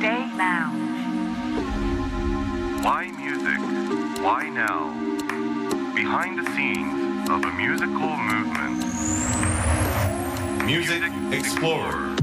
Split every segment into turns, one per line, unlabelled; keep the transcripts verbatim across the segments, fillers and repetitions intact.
Stay Lounge.
Why music? Why now? Behind the scenes of a musical movement. Music Explorer.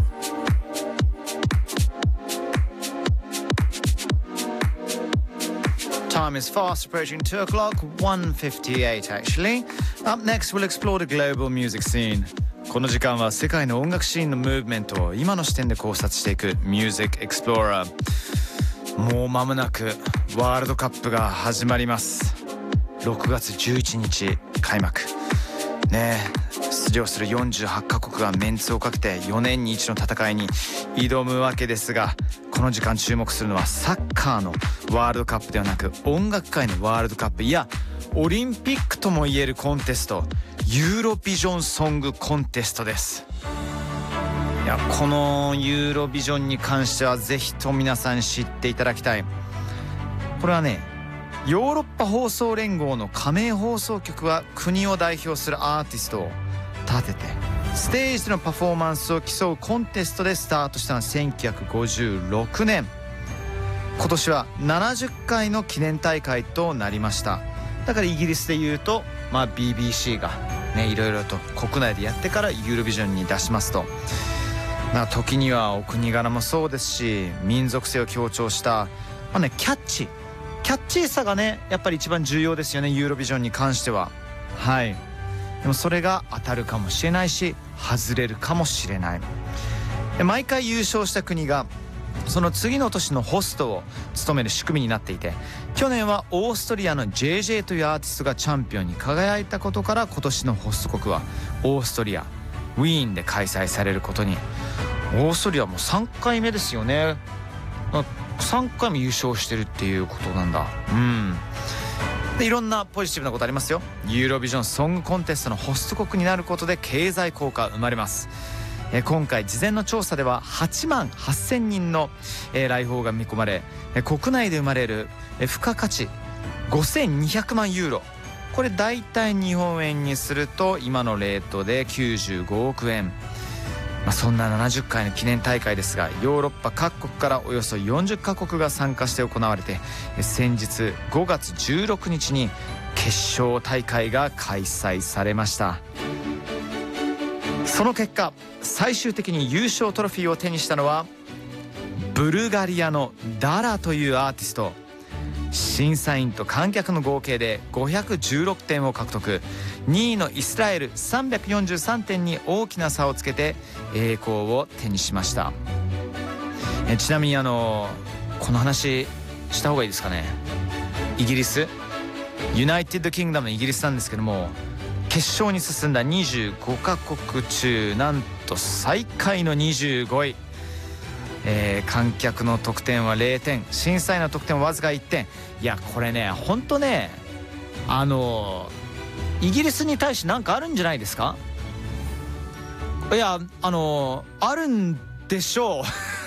Time is fast approaching two o'clock, one fifty-eight actually. Up next we'll explore the global music scene. この時間は世界の音楽シーンのムーブメントを今の視点で考察していく Music Explorer。 もう間もなくワールドカップが始まります。ろくがつじゅういちにち開幕ねえ、出場するよんじゅうはちカ国がメンツをかけてよねんに一度の戦いに挑むわけですが、この時間注目するのはサッカーのワールドカップではなく音楽界のワールドカップ、いやオリンピックともいえるコンテスト、ユーロビジョンソングコンテストです。いやこのユーロビジョンに関してはぜひと皆さん知っていただきたい。これはね、ヨーロッパ放送連合の加盟放送局が国を代表するアーティストを立ててステージでのパフォーマンスを競うコンテストでスタートしたのはせんきゅうひゃくごじゅうろくねん。今年はななじゅっかいの記念大会となりました。だからイギリスでいうと、まあ、ビービーシー がねいろいろと国内でやってからユーロビジョンに出しますと、まあ、時にはお国柄もそうですし民族性を強調した、まあね、キャッチキャッチーさがねやっぱり一番重要ですよね、ユーロビジョンに関しては。はい、でもそれが当たるかもしれないし外れるかもしれない。で毎回優勝した国がその次の年のホストを務める仕組みになっていて、去年はオーストリアの ジェイジェイ というアーティストがチャンピオンに輝いたことから、今年のホスト国はオーストリアウィーンで開催されることに。オーストリアもさんかいめですよね。さんかいも優勝してるっていうことなんだ。うんでいろんなポジティブなことありますよ。ユーロビジョンソングコンテストのホスト国になることで経済効果が生まれます。え今回事前の調査でははちまんはっせんにんの、えー、来訪が見込まれ、え国内で生まれる、え付加価値ごせんにひゃくまんユーロ、これだいたい日本円にすると今のレートできゅうじゅうごおくえん。まあ、そんなななじゅっかいの記念大会ですが、ヨーロッパ各国からおよそよんじゅっかこくが参加して行われて、先日ごがつじゅうろくにちに決勝大会が開催されました。その結果最終的に優勝トロフィーを手にしたのはブルガリアのダラというアーティスト。審査員と観客の合計でごひゃくじゅうろくてんを獲得、にいのイスラエルさんびゃくよんじゅうさんてんに大きな差をつけて栄光を手にしました。えちなみにあのこの話した方がいいですかね。イギリスユナイテッドキングダムのイギリスなんですけども、決勝に進んだにじゅうごかこく中なんと最下位のにじゅうごい、えー、観客の得点はれいてん、審査員の得点はわずかいってん。いやこれねほんとね、あのイギリスに対して何かあるんじゃないですか。いやあのあるんでしょう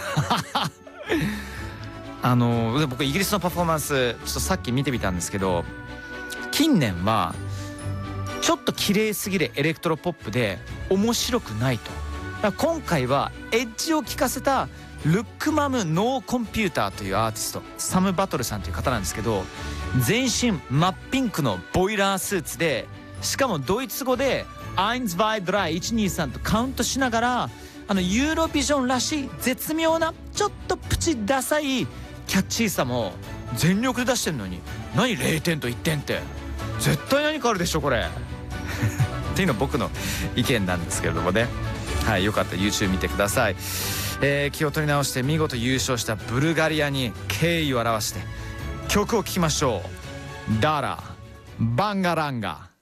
あの僕イギリスのパフォーマンスちょっとさっき見てみたんですけど、近年はちょっと綺麗すぎるエレクトロポップで面白くないと。だから今回はエッジを効かせたルックマムノーコンピューターというアーティスト、サム・バトルさんという方なんですけど、全身真っピンクのボイラースーツで、しかもドイツ語でアインズ・バイ・ドライいちにさんとカウントしながら、あのユーロビジョンらしい絶妙なちょっとプチダサいキャッチーさも全力で出してるのに、何れいてんといってんって絶対何かあるでしょこれっていうの僕の意見なんですけれどもね。はい、よかったら YouTube 見てください。えー、気を取り直して見事優勝したブルガリアに敬意を表して曲を聴きましょう。ダラバンガランガ。